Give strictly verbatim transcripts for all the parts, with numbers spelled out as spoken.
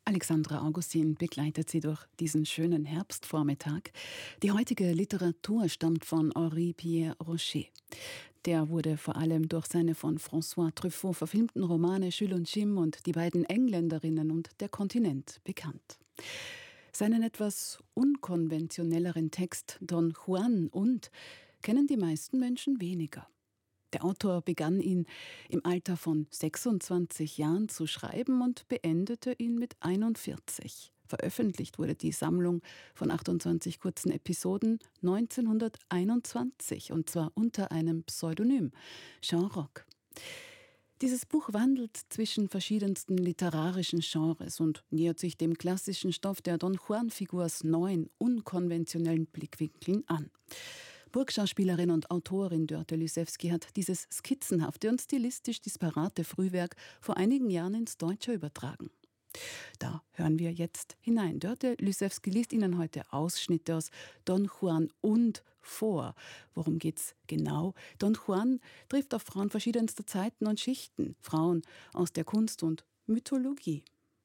Alexandra Augustin begleitet Sie durch diesen schönen Herbstvormittag. Die heutige Literatur stammt von Henri Pierre Rocher. Der wurde vor allem durch seine von François Truffaut verfilmten Romane Jules und Jim und die beiden Engländerinnen und der Kontinent bekannt. Seinen etwas unkonventionelleren Text Don Juan und kennen die meisten Menschen weniger. Der Autor begann ihn im Alter von sechsundzwanzig Jahren zu schreiben und beendete ihn mit einundvierzig. Veröffentlicht wurde die Sammlung von achtundzwanzig kurzen Episoden neunzehnhunderteinundzwanzig, und zwar unter einem Pseudonym, Jean Roch. Dieses Buch wandelt zwischen verschiedensten literarischen Genres und nähert sich dem klassischen Stoff der Don Juan-Figur aus neuen, unkonventionellen Blickwinkeln an. Burgschauspielerin und Autorin Dörte Lysewski hat dieses skizzenhafte und stilistisch disparate Frühwerk vor einigen Jahren ins Deutsche übertragen. Da hören wir jetzt hinein. Dörte Lysewski liest Ihnen heute Ausschnitte aus Don Juan und vor. Worum geht's genau? Don Juan trifft auf Frauen verschiedenster Zeiten und Schichten, Frauen aus der Kunst und Mythologie.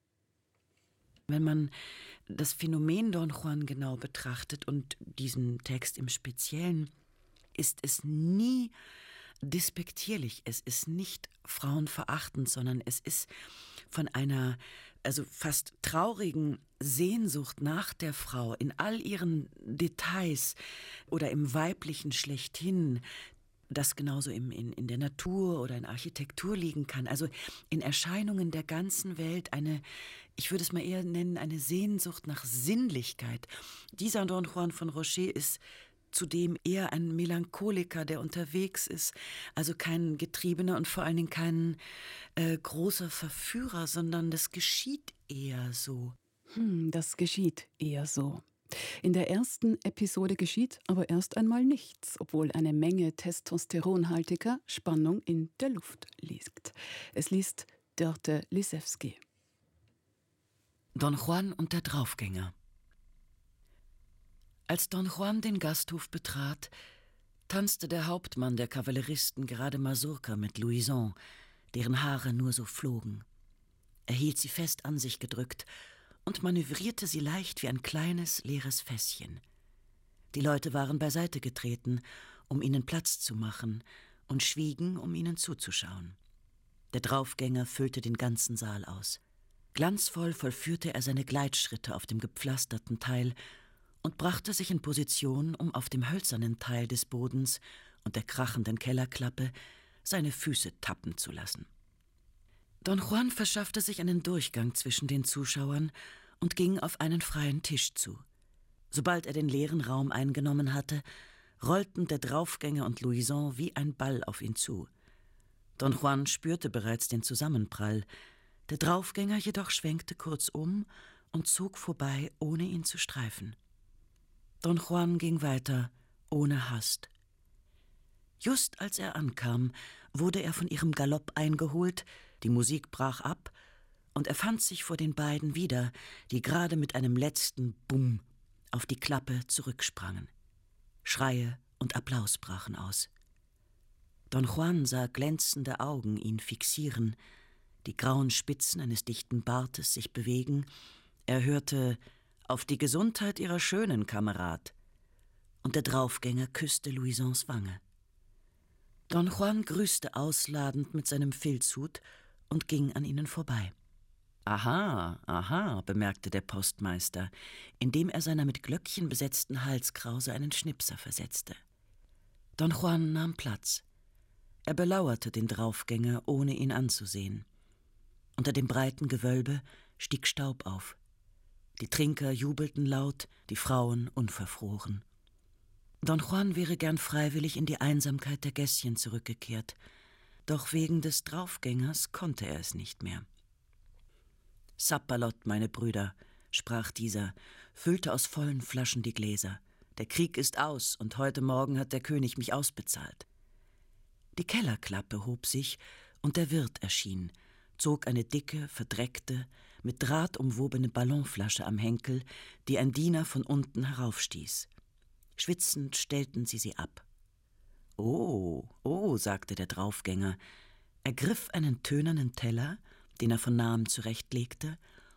Wenn man das Phänomen Don Juan genau betrachtet und diesen Text im Speziellen, ist es nie despektierlich, es ist nicht frauenverachtend, sondern es ist von einer also fast traurigen Sehnsucht nach der Frau in all ihren Details oder im Weiblichen schlechthin, das genauso im, in, in der Natur oder in Architektur liegen kann, also in Erscheinungen der ganzen Welt eine, ich würde es mal eher nennen, eine Sehnsucht nach Sinnlichkeit. Dieser Don Juan von Rocher ist zudem eher ein Melancholiker, der unterwegs ist, also kein Getriebener und vor allen Dingen kein äh, großer Verführer, sondern das geschieht eher so. Hm, das geschieht eher so. In der ersten Episode geschieht aber erst einmal nichts, obwohl eine Menge testosteronhaltiger Spannung in der Luft liegt. Es liest Dörte Lysewski. Don Juan und der Draufgänger. Als Don Juan den Gasthof betrat, tanzte der Hauptmann der Kavalleristen gerade Mazurka mit Louison, deren Haare nur so flogen. Er hielt sie fest an sich gedrückt und manövrierte sie leicht wie ein kleines, leeres Fässchen. Die Leute waren beiseite getreten, um ihnen Platz zu machen, und schwiegen, um ihnen zuzuschauen. Der Draufgänger füllte den ganzen Saal aus. Glanzvoll vollführte er seine Gleitschritte auf dem gepflasterten Teil und brachte sich in Position, um auf dem hölzernen Teil des Bodens und der krachenden Kellerklappe seine Füße tappen zu lassen. Don Juan verschaffte sich einen Durchgang zwischen den Zuschauern und ging auf einen freien Tisch zu. Sobald er den leeren Raum eingenommen hatte, rollten der Draufgänger und Louison wie ein Ball auf ihn zu. Don Juan spürte bereits den Zusammenprall. Der Draufgänger jedoch schwenkte kurz um und zog vorbei, ohne ihn zu streifen. Don Juan ging weiter, ohne Hast. Just als er ankam, wurde er von ihrem Galopp eingeholt, die Musik brach ab, und er fand sich vor den beiden wieder, die gerade mit einem letzten Bumm auf die Klappe zurücksprangen. Schreie und Applaus brachen aus. Don Juan sah glänzende Augen ihn fixieren, die grauen Spitzen eines dichten Bartes sich bewegen. Er hörte: »Auf die Gesundheit Ihrer Schönen, Kamerad!« Und der Draufgänger küsste Louisons Wange. Don Juan grüßte ausladend mit seinem Filzhut und ging an ihnen vorbei. »Aha, aha«, bemerkte der Postmeister, indem er seiner mit Glöckchen besetzten Halskrause einen Schnipser versetzte. Don Juan nahm Platz. Er belauerte den Draufgänger, ohne ihn anzusehen. Unter dem breiten Gewölbe stieg Staub auf. Die Trinker jubelten laut, die Frauen unverfroren. Don Juan wäre gern freiwillig in die Einsamkeit der Gässchen zurückgekehrt, doch wegen des Draufgängers konnte er es nicht mehr. »Sapperlot, meine Brüder«, sprach dieser, füllte aus vollen Flaschen die Gläser. »Der Krieg ist aus, und heute Morgen hat der König mich ausbezahlt.« Die Kellerklappe hob sich, und der Wirt erschien, zog eine dicke, verdreckte, mit Draht umwobene Ballonflasche am Henkel, die ein Diener von unten heraufstieß. Schwitzend stellten sie sie ab. »Oh, oh«, sagte der Draufgänger, ergriff einen tönernen Teller, den er von nahem zurechtlegte,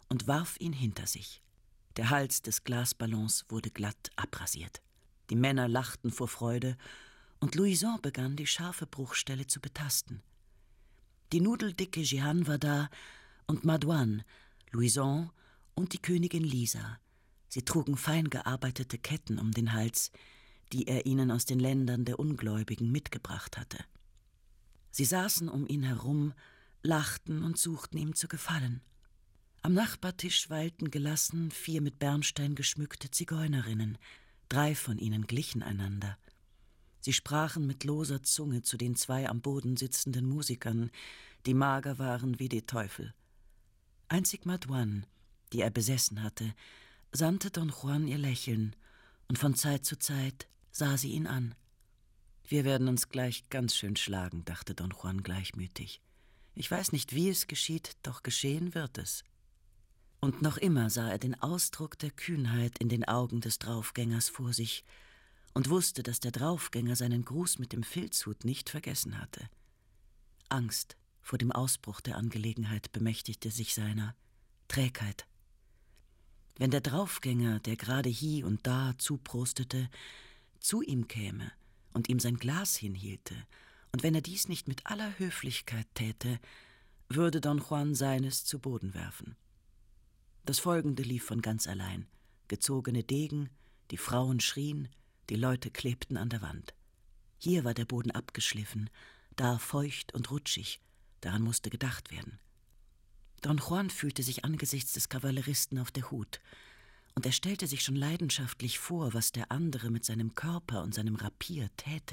und warf ihn hinter sich. Der Hals des Glasballons wurde glatt abrasiert. Die Männer lachten vor Freude, und Louison begann, die scharfe Bruchstelle zu betasten. Die nudeldicke Jehanne war da und Madouane, Louison und die Königin Lisa. Sie trugen fein gearbeitete Ketten um den Hals, die er ihnen aus den Ländern der Ungläubigen mitgebracht hatte. Sie saßen um ihn herum, lachten und suchten ihm zu gefallen. Am Nachbartisch weilten gelassen vier mit Bernstein geschmückte Zigeunerinnen. Drei von ihnen glichen einander. Sie sprachen mit loser Zunge zu den zwei am Boden sitzenden Musikern, die mager waren wie die Teufel. Einzig Madouane, die er besessen hatte, sandte Don Juan ihr Lächeln, und von Zeit zu Zeit sah sie ihn an. »Wir werden uns gleich ganz schön schlagen«, dachte Don Juan gleichmütig. »Ich weiß nicht, wie es geschieht, doch geschehen wird es.« Und noch immer sah er den Ausdruck der Kühnheit in den Augen des Draufgängers vor sich und wusste, dass der Draufgänger seinen Gruß mit dem Filzhut nicht vergessen hatte. Angst vor dem Ausbruch der Angelegenheit bemächtigte sich seiner, Trägheit. Wenn der Draufgänger, der gerade hie und da zuprostete, zu ihm käme und ihm sein Glas hinhielte, und wenn er dies nicht mit aller Höflichkeit täte, würde Don Juan seines zu Boden werfen. Das Folgende lief von ganz allein. Gezogene Degen, die Frauen schrien, die Leute klebten an der Wand. Hier war der Boden abgeschliffen, da feucht und rutschig, daran musste gedacht werden. Don Juan fühlte sich angesichts des Kavalleristen auf der Hut, und er stellte sich schon leidenschaftlich vor, was der andere mit seinem Körper und seinem Rapier täte.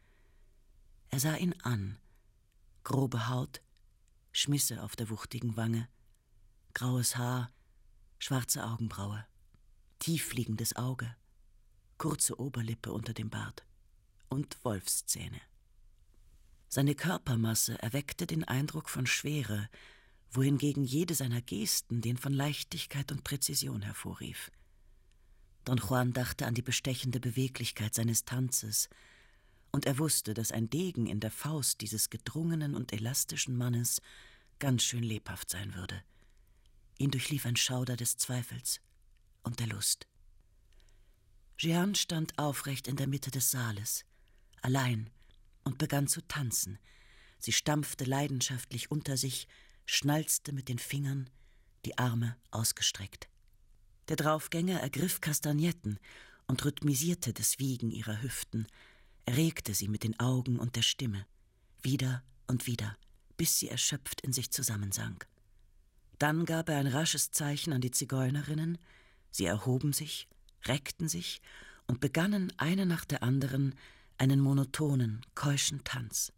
Er sah ihn an, grobe Haut, Schmisse auf der wuchtigen Wange, graues Haar, schwarze Augenbraue, tiefliegendes Auge, kurze Oberlippe unter dem Bart und Wolfszähne. Seine Körpermasse erweckte den Eindruck von Schwere, wohingegen jede seiner Gesten den von Leichtigkeit und Präzision hervorrief. Don Juan dachte an die bestechende Beweglichkeit seines Tanzes, und er wusste, dass ein Degen in der Faust dieses gedrungenen und elastischen Mannes ganz schön lebhaft sein würde. Ihn durchlief ein Schauder des Zweifels und der Lust. Jehanne stand aufrecht in der Mitte des Saales, allein, und begann zu tanzen. Sie stampfte leidenschaftlich unter sich, schnalzte mit den Fingern, die Arme ausgestreckt. Der Draufgänger ergriff Kastagnetten und rhythmisierte das Wiegen ihrer Hüften, erregte sie mit den Augen und der Stimme, wieder und wieder, bis sie erschöpft in sich zusammensank. Dann gab er ein rasches Zeichen an die Zigeunerinnen, sie erhoben sich, reckten sich und begannen eine nach der anderen einen monotonen, keuschen Tanz.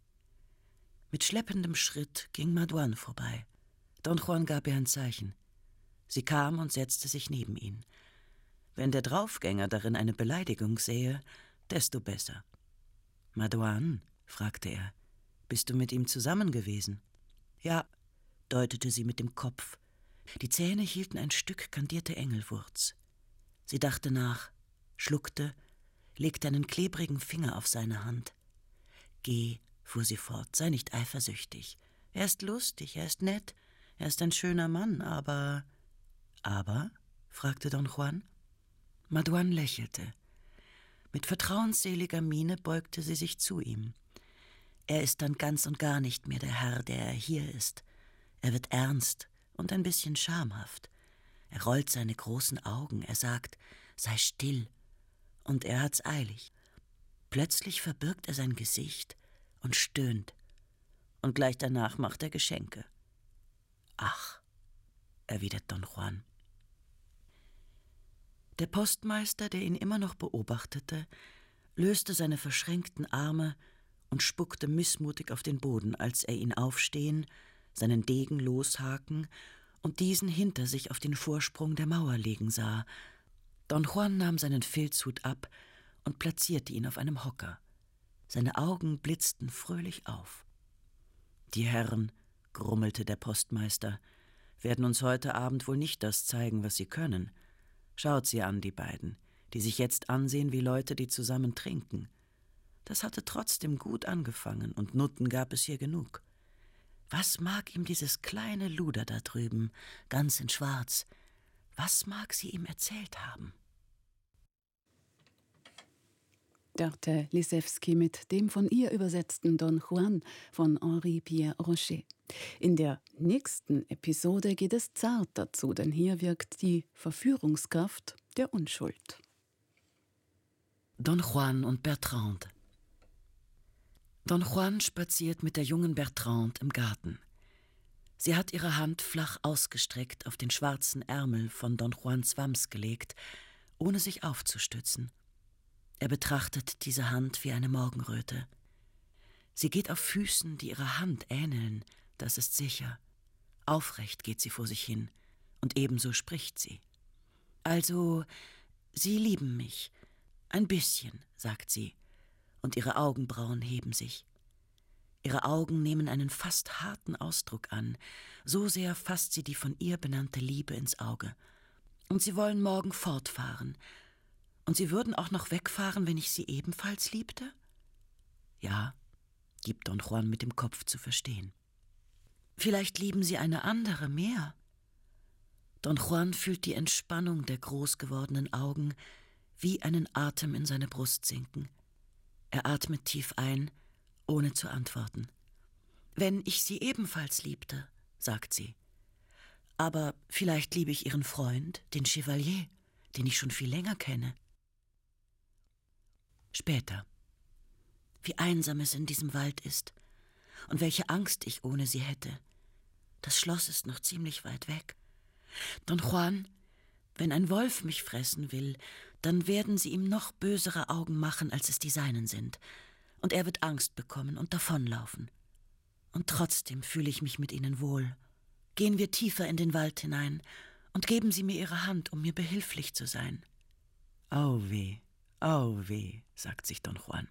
Mit schleppendem Schritt ging Madouane vorbei. Don Juan gab ihr ein Zeichen. Sie kam und setzte sich neben ihn. Wenn der Draufgänger darin eine Beleidigung sähe, desto besser. »Madouane«, fragte er, »bist du mit ihm zusammen gewesen?« »Ja«, deutete sie mit dem Kopf. Die Zähne hielten ein Stück kandierte Engelwurz. Sie dachte nach, schluckte, legte einen klebrigen Finger auf seine Hand. »Geh«, fuhr sie fort, »sei nicht eifersüchtig. Er ist lustig, er ist nett, er ist ein schöner Mann, aber...« »Aber?«, fragte Don Juan. Madouane lächelte. Mit vertrauensseliger Miene beugte sie sich zu ihm. »Er ist dann ganz und gar nicht mehr der Herr, der er hier ist. Er wird ernst und ein bisschen schamhaft. Er rollt seine großen Augen, er sagt, sei still, und er hat's eilig. Plötzlich verbirgt er sein Gesicht und stöhnt, und gleich danach macht er Geschenke.« »Ach«, erwidert Don Juan. Der Postmeister, der ihn immer noch beobachtete, löste seine verschränkten Arme und spuckte missmutig auf den Boden, als er ihn aufstehen, seinen Degen loshaken und diesen hinter sich auf den Vorsprung der Mauer legen sah. Don Juan nahm seinen Filzhut ab und platzierte ihn auf einem Hocker. Seine Augen blitzten fröhlich auf. »Die Herren«, grummelte der Postmeister, »werden uns heute Abend wohl nicht das zeigen, was sie können. Schaut sie an, die beiden, die sich jetzt ansehen wie Leute, die zusammen trinken. Das hatte trotzdem gut angefangen, und Nutten gab es hier genug. Was mag ihm dieses kleine Luder da drüben, ganz in Schwarz? Was mag sie ihm erzählt haben? Dörte Lisewski mit dem von ihr übersetzten Don Juan von Henri Pierre Rocher. In der nächsten Episode geht es zart dazu, denn hier wirkt die Verführungskraft der Unschuld. Don Juan und Bertrande. Don Juan spaziert mit der jungen Bertrande im Garten. Sie hat ihre Hand flach ausgestreckt auf den schwarzen Ärmel von Don Juans Wams gelegt, ohne sich aufzustützen. Er betrachtet diese Hand wie eine Morgenröte. Sie geht auf Füßen, die ihrer Hand ähneln, das ist sicher. Aufrecht geht sie vor sich hin, und ebenso spricht sie. Also, Sie lieben mich. Ein bisschen, sagt sie, und ihre Augenbrauen heben sich. Ihre Augen nehmen einen fast harten Ausdruck an, so sehr fasst sie die von ihr benannte Liebe ins Auge. Und sie wollen morgen fortfahren. Und sie würden auch noch wegfahren, wenn ich sie ebenfalls liebte? Ja, gibt Don Juan mit dem Kopf zu verstehen. Vielleicht lieben sie eine andere mehr. Don Juan fühlt die Entspannung der groß gewordenen Augen wie einen Atem in seine Brust sinken. Er atmet tief ein, ohne zu antworten. Wenn ich sie ebenfalls liebte, sagt sie. Aber vielleicht liebe ich ihren Freund, den Chevalier, den ich schon viel länger kenne. Später. Wie einsam es in diesem Wald ist und welche Angst ich ohne sie hätte. Das Schloss ist noch ziemlich weit weg. Don Juan, wenn ein Wolf mich fressen will, dann werden sie ihm noch bösere Augen machen, als es die seinen sind. Und er wird Angst bekommen und davonlaufen. Und trotzdem fühle ich mich mit ihnen wohl. Gehen wir tiefer in den Wald hinein und geben Sie mir Ihre Hand, um mir behilflich zu sein. Au weh, au weh, sagt sich Don Juan.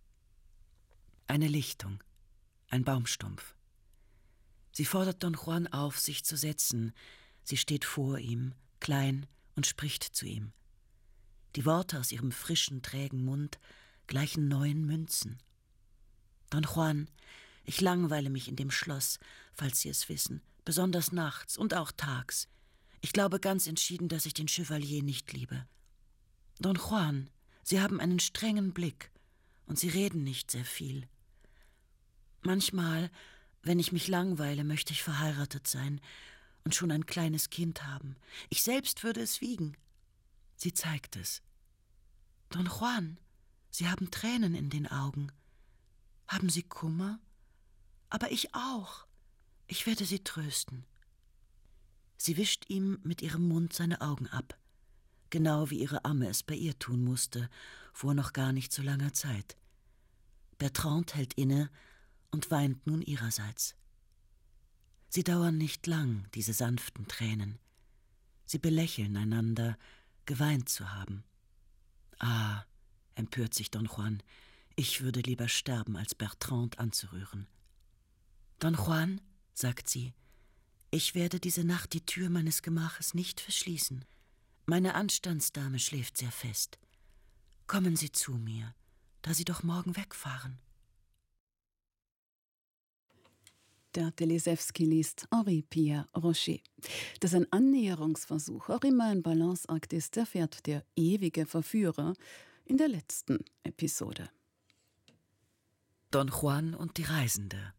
Eine Lichtung, ein Baumstumpf. Sie fordert Don Juan auf, sich zu setzen. Sie steht vor ihm, klein, und spricht zu ihm. Die Worte aus ihrem frischen, trägen Mund gleichen neuen Münzen. Don Juan, ich langweile mich in dem Schloss, falls Sie es wissen, besonders nachts und auch tags. Ich glaube ganz entschieden, dass ich den Chevalier nicht liebe. Don Juan, Sie haben einen strengen Blick und Sie reden nicht sehr viel. Manchmal, wenn ich mich langweile, möchte ich verheiratet sein und schon ein kleines Kind haben. Ich selbst würde es wiegen. Sie zeigt es. Don Juan, Sie haben Tränen in den Augen. Haben Sie Kummer? Aber ich auch. Ich werde Sie trösten. Sie wischt ihm mit ihrem Mund seine Augen ab, genau wie ihre Amme es bei ihr tun musste, vor noch gar nicht so langer Zeit. Bertrande hält inne und weint nun ihrerseits. Sie dauern nicht lang, diese sanften Tränen. Sie belächeln einander, geweint zu haben. Ah, empört sich Don Juan, ich würde lieber sterben, als Bertrande anzurühren. Don Juan, sagt sie, ich werde diese Nacht die Tür meines Gemaches nicht verschließen. Meine Anstandsdame schläft sehr fest. Kommen Sie zu mir, da Sie doch morgen wegfahren. Dörte Lisewski liest Henri Pierre Rocher. Dass ein Annäherungsversuch auch immer ein Balanceakt ist, erfährt der ewige Verführer in der letzten Episode. Don Juan und die Reisende.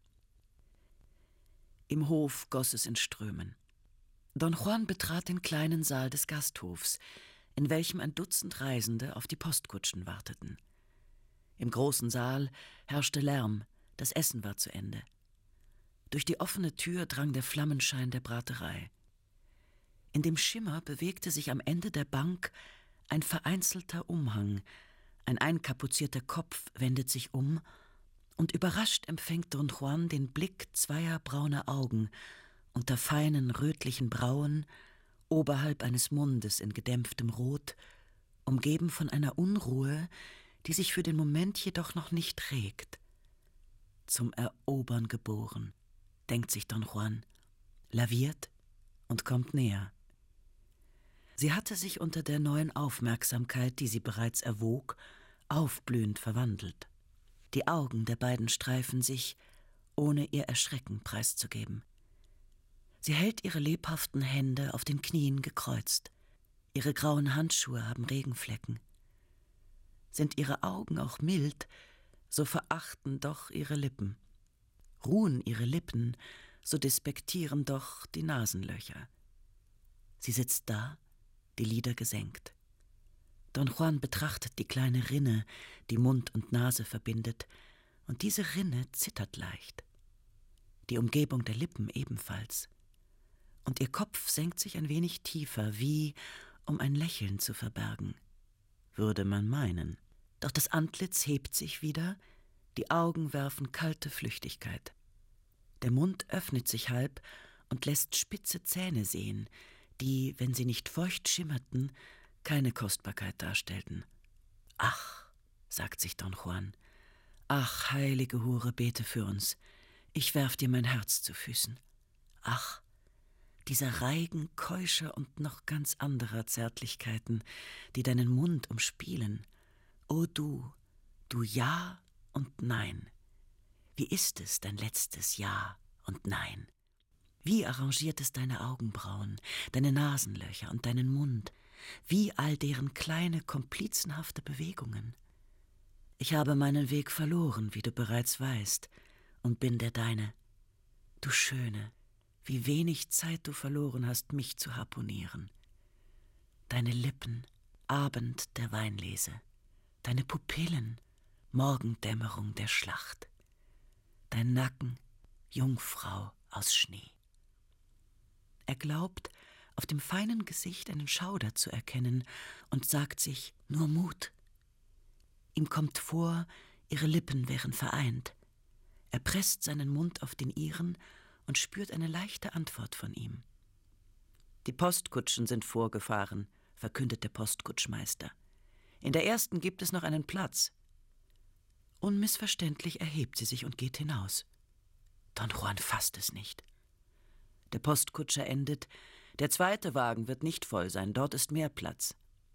Im Hof goss es in Strömen. Don Juan betrat den kleinen Saal des Gasthofs, in welchem ein Dutzend Reisende auf die Postkutschen warteten. Im großen Saal herrschte Lärm, das Essen war zu Ende. Durch die offene Tür drang der Flammenschein der Braterei. In dem Schimmer bewegte sich am Ende der Bank ein vereinzelter Umhang, ein einkapuzierter Kopf wendet sich um, und überrascht empfängt Don Juan den Blick zweier brauner Augen unter feinen rötlichen Brauen, oberhalb eines Mundes in gedämpftem Rot, umgeben von einer Unruhe, die sich für den Moment jedoch noch nicht regt. Zum Erobern geboren, denkt sich Don Juan, laviert und kommt näher. Sie hatte sich unter der neuen Aufmerksamkeit, die sie bereits erwog, aufblühend verwandelt. Die Augen der beiden streifen sich, ohne ihr Erschrecken preiszugeben. Sie hält ihre lebhaften Hände auf den Knien gekreuzt. Ihre grauen Handschuhe haben Regenflecken. Sind ihre Augen auch mild, so verachten doch ihre Lippen. Ruhen ihre Lippen, so despektieren doch die Nasenlöcher. Sie sitzt da, die Lider gesenkt. Don Juan betrachtet die kleine Rinne, die Mund und Nase verbindet, und diese Rinne zittert leicht. Die Umgebung der Lippen ebenfalls. Und ihr Kopf senkt sich ein wenig tiefer, wie um ein Lächeln zu verbergen. Würde man meinen. Doch das Antlitz hebt sich wieder, die Augen werfen kalte Flüchtigkeit. Der Mund öffnet sich halb und lässt spitze Zähne sehen, die, wenn sie nicht feucht schimmerten, keine Kostbarkeit darstellten. »Ach«, sagt sich Don Juan, »ach, heilige Hure, bete für uns. Ich werf dir mein Herz zu Füßen. Ach, dieser Reigen keuscher und noch ganz anderer Zärtlichkeiten, die deinen Mund umspielen. O du, du Ja und Nein. Wie ist es, dein letztes Ja und Nein? Wie arrangiert es deine Augenbrauen, deine Nasenlöcher und deinen Mund? Wie all deren kleine, komplizenhafte Bewegungen? Ich habe meinen Weg verloren, wie du bereits weißt, und bin der deine. Du Schöne, wie wenig Zeit du verloren hast, mich zu harpunieren. Deine Lippen, Abend der Weinlese. Deine Pupillen, Morgendämmerung der Schlacht. Dein Nacken, Jungfrau aus Schnee. Er glaubt, auf dem feinen Gesicht einen Schauder zu erkennen und sagt sich, nur Mut. Ihm kommt vor, ihre Lippen wären vereint. Er presst seinen Mund auf den ihren und spürt eine leichte Antwort von ihm. Die Postkutschen sind vorgefahren, verkündet der Postkutschmeister. In der ersten gibt es noch einen Platz. Unmissverständlich erhebt sie sich und geht hinaus. Don Juan fasst es nicht. Der Postkutscher endet, der zweite Wagen wird nicht voll sein, dort ist mehr Platz.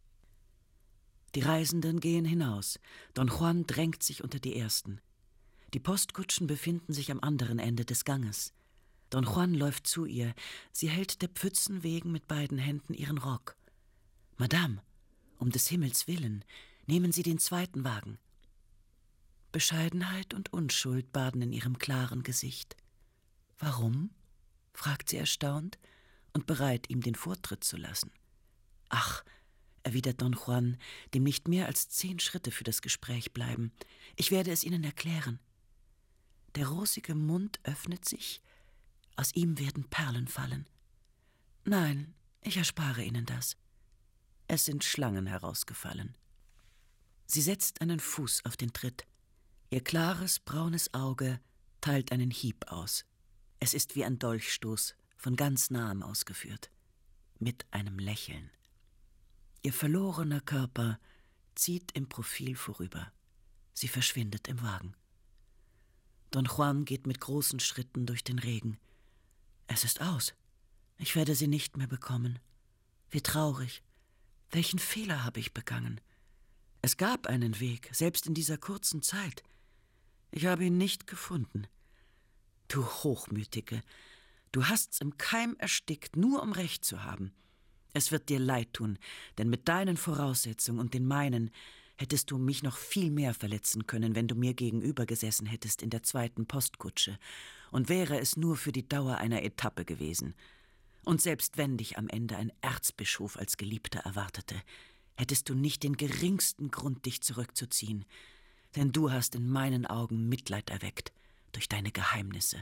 Die Reisenden gehen hinaus. Don Juan drängt sich unter die ersten. Die Postkutschen befinden sich am anderen Ende des Ganges. Don Juan läuft zu ihr. Sie hält der Pfützen wegen mit beiden Händen ihren Rock. »Madame, um des Himmels willen, nehmen Sie den zweiten Wagen.« Bescheidenheit und Unschuld baden in ihrem klaren Gesicht. »Warum?« fragt sie erstaunt und bereit, ihm den Vortritt zu lassen. »Ach«, erwidert Don Juan, dem nicht mehr als zehn Schritte für das Gespräch bleiben, »ich werde es Ihnen erklären.« Der rosige Mund öffnet sich, aus ihm werden Perlen fallen. »Nein, ich erspare Ihnen das.« Es sind Schlangen herausgefallen. Sie setzt einen Fuß auf den Tritt. Ihr klares, braunes Auge teilt einen Hieb aus. Es ist wie ein Dolchstoß, von ganz nahem ausgeführt. Mit einem Lächeln. Ihr verlorener Körper zieht im Profil vorüber. Sie verschwindet im Wagen. Don Juan geht mit großen Schritten durch den Regen. Es ist aus. Ich werde sie nicht mehr bekommen. Wie traurig. Welchen Fehler habe ich begangen? Es gab einen Weg, selbst in dieser kurzen Zeit. Ich habe ihn nicht gefunden. Du Hochmütige, du hast's im Keim erstickt, nur um Recht zu haben. Es wird dir leid tun, denn mit deinen Voraussetzungen und den meinen hättest du mich noch viel mehr verletzen können, wenn du mir gegenüber gesessen hättest in der zweiten Postkutsche, und wäre es nur für die Dauer einer Etappe gewesen. Und selbst wenn dich am Ende ein Erzbischof als Geliebter erwartete, hättest du nicht den geringsten Grund, dich zurückzuziehen, denn du hast in meinen Augen Mitleid erweckt durch deine Geheimnisse.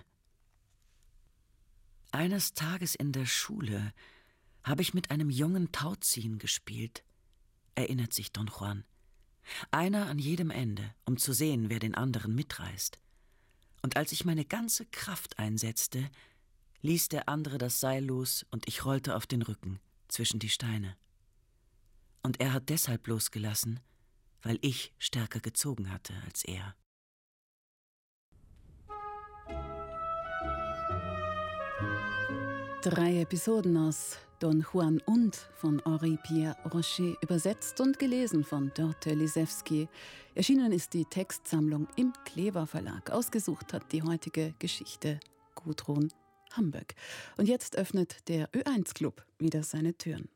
Eines Tages in der Schule habe ich mit einem jungen Tauziehen gespielt, erinnert sich Don Juan. Einer an jedem Ende, um zu sehen, wer den anderen mitreißt. Und als ich meine ganze Kraft einsetzte, ließ der andere das Seil los und ich rollte auf den Rücken zwischen die Steine. Und er hat deshalb losgelassen, weil ich stärker gezogen hatte als er. Drei Episoden aus Don Juan und von Henri-Pierre Rocher, übersetzt und gelesen von Dörte Lisewski. Erschienen ist die Textsammlung im Klever Verlag. Ausgesucht hat die heutige Geschichte Gudrun Hamburg. Und jetzt öffnet der Ö eins Club wieder seine Türen.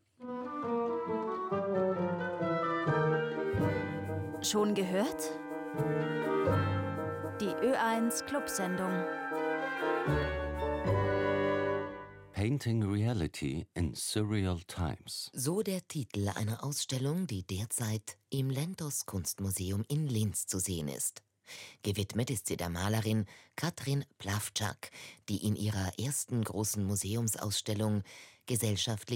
Schon gehört? Die Ö eins Clubsendung. Painting Reality in Surreal Times. So der Titel einer Ausstellung, die derzeit im Lentos Kunstmuseum in Linz zu sehen ist. Gewidmet ist sie der Malerin Katrin Plawczak, die in ihrer ersten großen Museumsausstellung gesellschaftlich